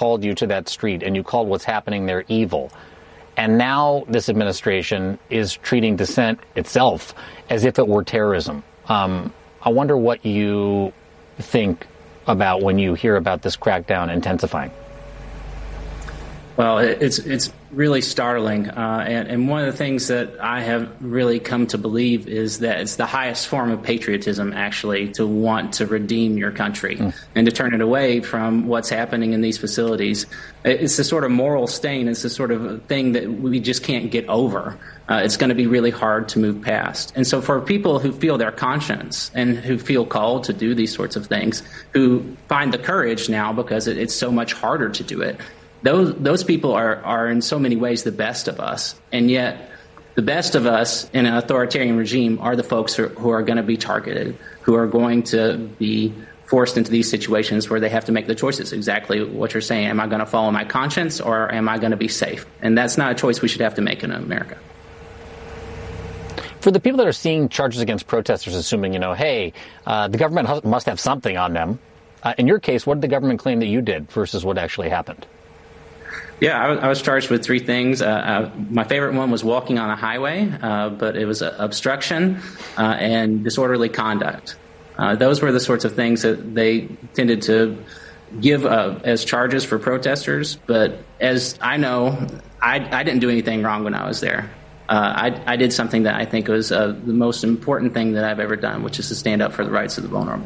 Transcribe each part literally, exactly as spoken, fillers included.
called you to that street and you called what's happening there evil. And now this administration is treating dissent itself as if it were terrorism. Um, I wonder what you think about when you hear about this crackdown intensifying. Well, it's it's really startling, uh, and, and one of the things that I have really come to believe is that it's the highest form of patriotism, actually, to want to redeem your country mm. and to turn it away from what's happening in these facilities. It's a sort of moral stain. It's a sort of thing that we just can't get over. Uh, it's going to be really hard to move past. And so for people who feel their conscience and who feel called to do these sorts of things, who find the courage now because it, it's so much harder to do it, Those those people are, are in so many ways the best of us, and yet the best of us in an authoritarian regime are the folks who are, who are going to be targeted, who are going to be forced into these situations where they have to make the choices. Exactly what you're saying. Am I going to follow my conscience or am I going to be safe? And that's not a choice we should have to make in America. For the people that are seeing charges against protesters, assuming, you know, hey, uh, the government must have something on them. Uh, in your case, what did the government claim that you did versus what actually happened? Yeah, I was, I was charged with three things. Uh, uh, my favorite one was walking on a highway, uh, but it was uh, obstruction uh, and disorderly conduct. Uh, those were the sorts of things that they tended to give uh, as charges for protesters. But as I know, I, I didn't do anything wrong when I was there. Uh, I, I did something that I think was uh, the most important thing that I've ever done, which is to stand up for the rights of the vulnerable.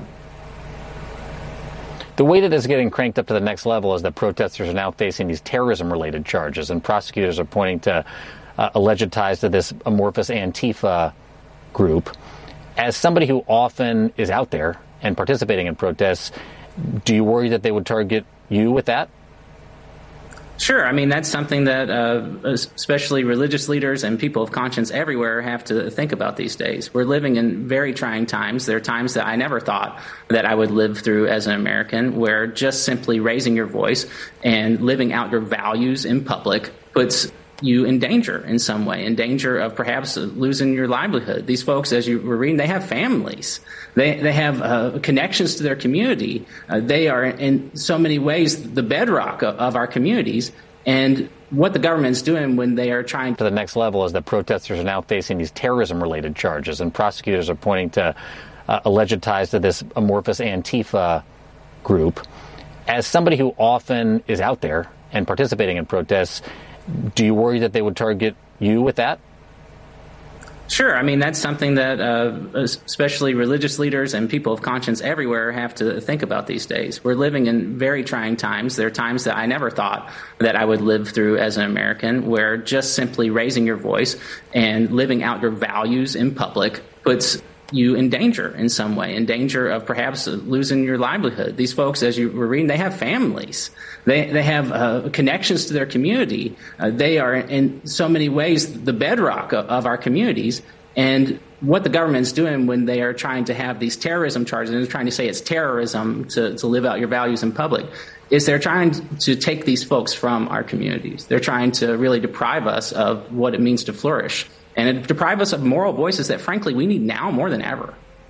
The way that it's getting cranked up to the next level is that protesters are now facing these terrorism-related charges, and prosecutors are pointing to uh, alleged ties to this amorphous Antifa group. As somebody who often is out there and participating in protests, do you worry that they would target you with that? Sure. I mean, that's something that uh, especially religious leaders and people of conscience everywhere have to think about these days. We're living in very trying times. There are times that I never thought that I would live through as an American, where just simply raising your voice and living out your values in public puts you in danger in some way, in danger of perhaps losing your livelihood. These folks, as you were reading, they have families. They they have uh, connections to their community. Uh, they are in so many ways the bedrock of, of our communities. And what the government's doing when they are trying to the next level is that protesters are now facing these terrorism-related charges, and prosecutors are pointing to uh, alleged ties to this amorphous Antifa group. As somebody who often is out there and participating in protests, do you worry that they would target you with that? Sure. I mean, that's something that uh, especially religious leaders and people of conscience everywhere have to think about these days. We're living in very trying times. There are times that I never thought that I would live through as an American, where just simply raising your voice and living out your values in public puts you in danger in some way, in danger of perhaps losing your livelihood. These folks, as you were reading, they have families. They they have uh, connections to their community. Uh, they are in so many ways the bedrock of, of our communities. And what the government's doing when they are trying to have these terrorism charges, and they're trying to say it's terrorism to, to live out your values in public, is they're trying to take these folks from our communities. They're trying to really deprive us of what it means to flourish. And it deprive us of moral voices that, frankly, we need now more than ever.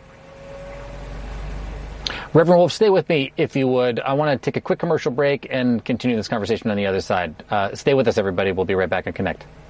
Reverend Wolf, stay with me, if you would. I want to take a quick commercial break and continue this conversation on the other side. Uh, stay with us, everybody. We'll be right back and connect.